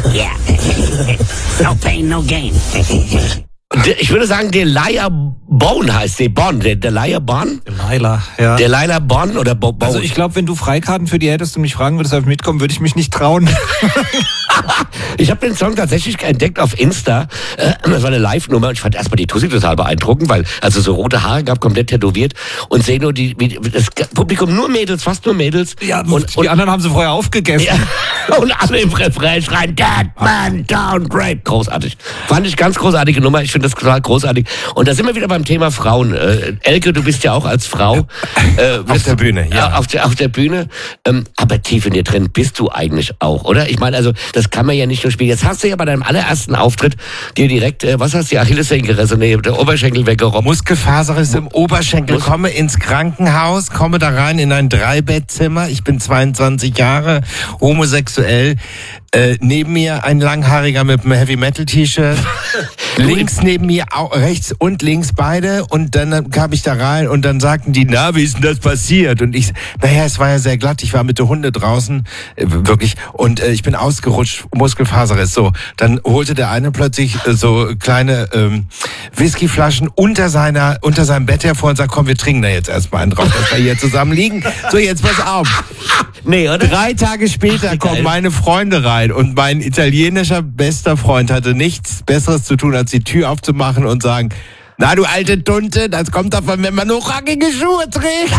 Yeah. No pain, no gain. Ich würde sagen, Delilah Bone heißt sie. Delilah Bone? Delilah, ja. Delilah Bone oder Bone? Also ich glaube, wenn du Freikarten für die hättest und mich fragen würdest, ob ich mitkommen, würde ich mich nicht trauen. Ich habe den Song tatsächlich entdeckt auf Insta. Das war eine Live-Nummer und ich fand erstmal die Tussi total beeindruckend, weil also so rote Haare gab, komplett tätowiert und sehe nur das Publikum, nur Mädels, fast nur Mädels. Ja, und die anderen haben sie vorher aufgegessen. Ja, und alle im Refrain schreien, Dead Man Down Great. Großartig. Fand ich ganz großartige Nummer. Ich finde das total großartig. Und da sind wir wieder beim Thema Frauen. Elke, du bist ja auch als Frau auf der Bühne, ja. Auf der Bühne. Aber tief in dir drin bist du eigentlich auch, oder? Ich meine, also das kann man ja nicht nur spielen. Jetzt hast du ja bei deinem allerersten Auftritt dir direkt, was hast du, die Achillessehne resoniert, der Oberschenkel weggerobbt. Muskelfaserriss im Oberschenkel. Komme ins Krankenhaus, komme da rein in ein 3-Bettzimmer. Ich bin 22 Jahre, homosexuell. Neben mir ein Langhaariger mit einem Heavy-Metal-T-Shirt. Links neben mir, rechts und links beide. Und dann kam ich da rein und dann sagten die, na, wie ist denn das passiert? Und ich, naja, es war ja sehr glatt. Ich war mit der Hunde draußen, wirklich. Und ich bin ausgerutscht, Muskelfaserriss. So, dann holte der eine plötzlich so kleine Whiskyflaschen unter seinem Bett hervor und sagt, komm, wir trinken da jetzt erstmal einen drauf, dass wir hier zusammen liegen. So, jetzt pass auf. Nee, oder? 3 Tage später kommen meine Freunde rein und mein italienischer bester Freund hatte nichts Besseres zu tun, als die Tür aufzumachen und sagen, na du alte Tunte, das kommt davon, wenn man nur rackige Schuhe trägt.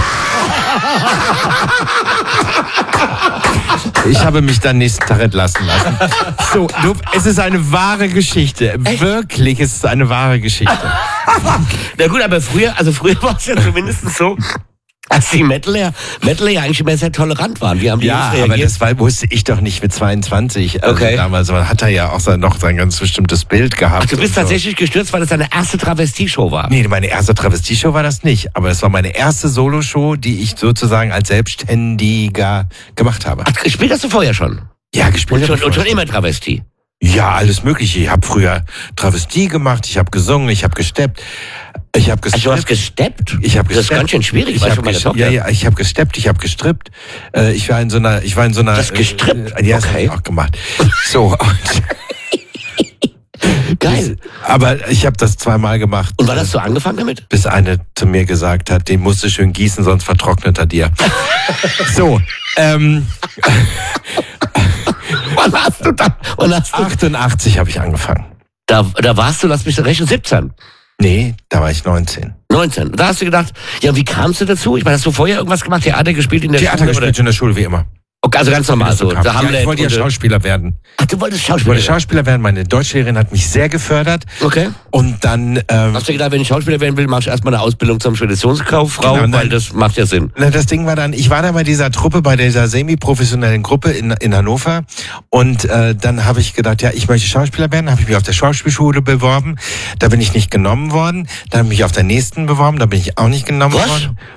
Ich habe mich dann nächsten Tag entlassen lassen. So, es ist eine wahre Geschichte. Echt? Wirklich, es ist eine wahre Geschichte. Na gut, aber früher war es ja zumindest so, als die Metaler eigentlich immer sehr tolerant waren. Wie haben die reagiert? Aber das wusste ich doch nicht mit 22. Also okay. Damals hat er ja auch noch sein ganz bestimmtes Bild gehabt. Ach, du bist tatsächlich gestürzt, weil das deine erste Travestie-Show war? Nee, meine erste Travestie-Show war das nicht. Aber es war meine erste Solo-Show, die ich sozusagen als Selbstständiger gemacht habe. Ach, gespielt hast du vorher schon? Ja, gespielt. Und schon immer Travestie? Ja, alles Mögliche. Ich habe früher Travestie gemacht, ich habe gesungen, ich habe gesteppt. Also du hast gesteppt? Ich habe gesteppt. Das ist ganz schön schwierig, ich habe gesteppt, ich habe gestrippt. Ich war in so einer. Das gestrippt? Ja, okay. Das habe ich auch gemacht. So. Geil. Aber ich habe das 2-mal gemacht. Und wann hast du angefangen damit? Bis eine zu mir gesagt hat, den musst du schön gießen, sonst vertrocknet er dir. So. Wann hast du da? 88 habe ich angefangen. Da warst du, lass mich rechnen, 17. Nee, da war ich 19. 19. Da hast du gedacht, ja, wie kamst du dazu? Ich meine, hast du vorher irgendwas gemacht? Theater gespielt in der Schule? Theater gespielt in der Schule, wie immer. Okay, also ganz normal so. Da ich wollte ja Schauspieler werden. Ach, du wolltest Schauspieler werden? Ich wollte Schauspieler werden. Meine Deutschlehrerin hat mich sehr gefördert. Okay. Und dann... hast du gedacht, wenn ich Schauspieler werden will, mach ich erstmal eine Ausbildung zur Speditionskauffrau, genau, weil das macht ja Sinn. Na, das Ding war dann, ich war da bei dieser Truppe, bei dieser semi-professionellen Gruppe in Hannover. Und dann habe ich gedacht, ja, ich möchte Schauspieler werden. Habe ich mich auf der Schauspielschule beworben. Da bin ich nicht genommen worden. Dann habe ich mich auf der nächsten beworben. Da bin ich auch nicht genommen worden.